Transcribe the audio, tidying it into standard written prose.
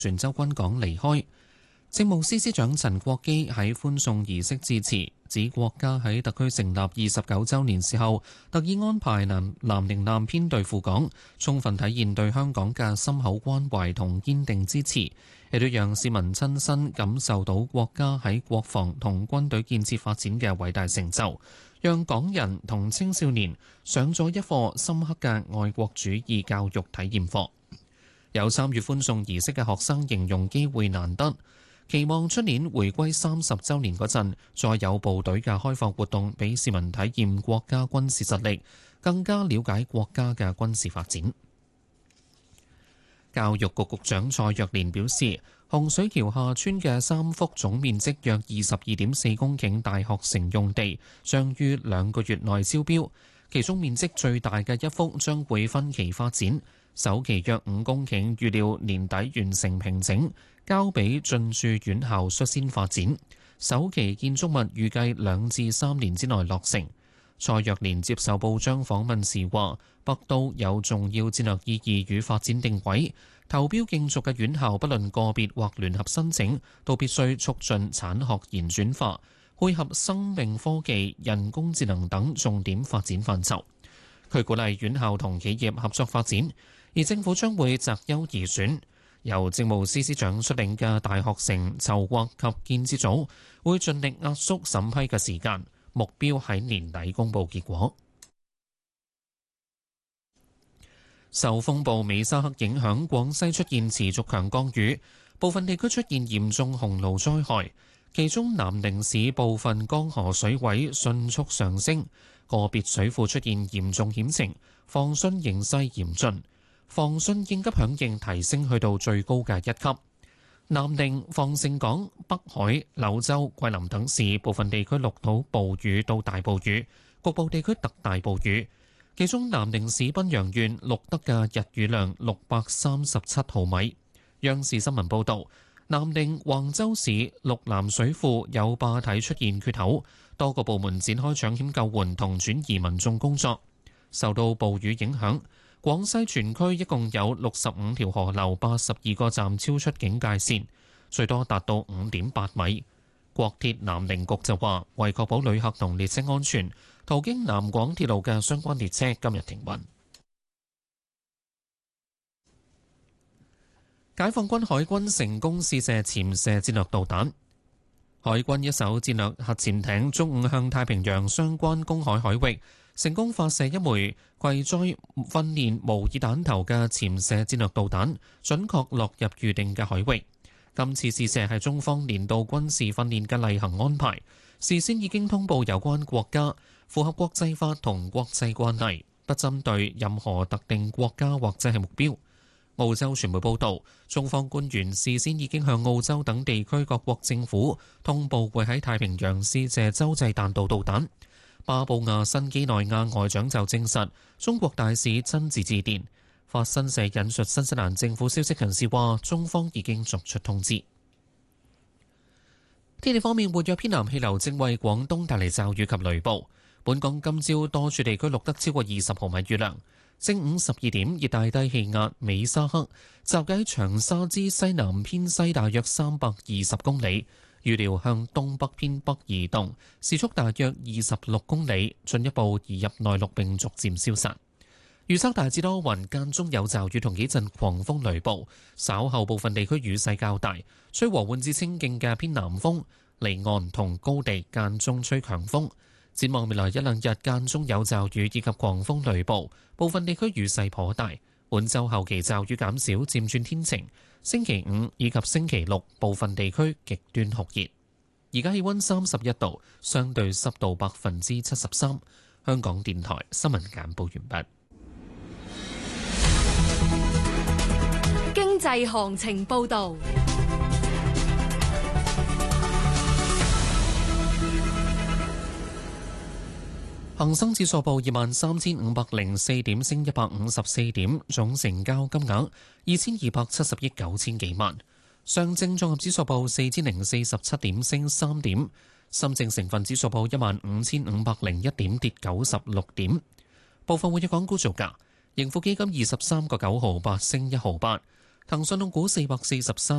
船周軍港離開。政務司司長陳國基喺歡送儀式致辭，指國家喺特區成立29週年時候，特意安排南寧艦編隊赴港，充分體現對香港嘅深厚關懷同堅定支持，亦都讓市民親身感受到國家喺國防同軍隊建設發展嘅偉大成就，讓港人同青少年上咗一課深刻嘅愛國主義教育體驗課。有參與歡送儀式嘅學生形容機會難得，期望出年回歸30週年嗰陣，再有部隊嘅開放活動，俾市民體驗國家軍事實力，更加了解國家嘅軍事發展。教育局局長蔡若蓮表示，洪水橋下村嘅3幅總面積約22.4公頃大學城用地，將於2個月內招標，其中面積最大嘅一幅將會分期發展。首期約5公頃，預料年底完成平整，交俾進駐院校率先發展。首期建築物預計2至3年之內落成。蔡若蓮接受報章訪問時話，北都有重要戰略意義與發展定位，投標競逐嘅院校不論個別或聯合申請，都必須促進產學研轉化，配合生命科技、人工智能等重點發展範疇。佢鼓勵院校同企業合作發展，而政府將會擇優而選，由政務司司長率領嘅大學城籌劃及建設組會盡力壓縮審批嘅時間，目標喺年底公佈結果。受風暴美沙克影響，廣西出現持續強降雨，部分地區出現嚴重洪澇災害，其中南寧市部分江河水位迅速上升，個別水庫出現嚴重險情，防汛形勢嚴峻，防汛應急響應提升去到最高嘅1級。南寧、防城港、北海、柳州、桂林等市部分地區錄到暴雨到大暴雨，局部地區特大暴雨。其中南寧市賓陽縣錄得嘅日雨量637毫米。央視新聞報導，南寧橫州市綠南水庫有壩體出現缺口，多個部門展開搶險救援同轉移民眾工作。受到暴雨影響，廣西全區一共有65條河流、82個站超出警戒線，最多達到5.8米。國鐵南寧局就話，為確保旅客同列車安全，途經南廣鐵路嘅相關列車今日停運。解放軍海軍成功試射潛射戰略導彈。海軍一艘戰略核潛艇中午向太平洋相關公海海域成功發射一枚攜載訓練模擬彈頭嘅潛射戰略導彈，準確落入預定嘅海域。今次試射係中方年度軍事訓練嘅例行安排，事先已經通報有關國家，符合國際法同國際慣例，不針對任何特定國家或者係目標。澳洲傳媒報導，中方官員事先已經向澳洲等地區各國政府通報會喺太平洋試射洲際彈道導彈。巴布亞新幾內亞外長就證實，中國大使親自致電。法新社引述新西蘭政府消息人士話，中方已經作出通知。天氣方面，活躍偏南氣流正為廣東帶嚟驟雨及雷暴。本港今朝多處地區錄得超過20毫米雨量。正午12點，熱帶低氣壓美沙克集結喺長沙之西南偏西大約320公里，預料向東北偏北移動，時速大約26公里，進一步移入內陸並逐漸消散。預測大致多雲，間中有驟雨同幾陣狂風雷暴，稍後部分地區雨勢較大，吹和緩至清勁嘅偏南風，離岸同高地間中吹強風。展望未來一兩日間中有驟雨以及狂風雷暴，部分地區雨勢頗大。本週後期驟雨減少，漸轉天晴。星期5以及星期6部分地區極端酷熱。而家氣溫31度，相對濕度73%。香港電台新聞簡報完畢。 經濟行情報導。 恒生指數報23,504點，升154點，總成交金額2270億9千幾萬。上證綜合指數報4047點，升3點。深證成分指數報15501點，跌96點。部分活躍港股造價：盈富基金23個9毫8，升1毫8； 騰訊控股443